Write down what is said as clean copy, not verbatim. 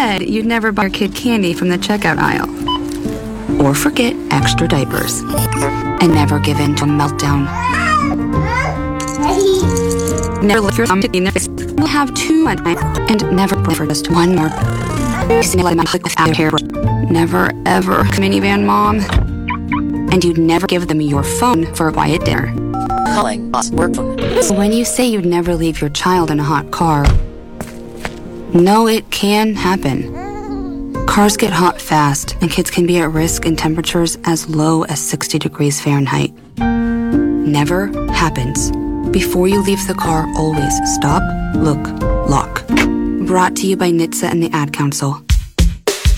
said you'd never buy your kid candy from the checkout aisle. Or forget extra diapers. And never give in to a meltdown. Never let your thumb to you'll have too much and never play for just one more. Never ever minivan mom. And you'd never give them your phone for a quiet dinner. Calling boss work phone. When you say you'd never leave your child in a hot car, no, it can happen. Cars get hot fast, and kids can be at risk in temperatures as low as 60 degrees Fahrenheit. Never happens. Before you leave the car, always stop, look, lock. Brought to you by NHTSA and the Ad Council.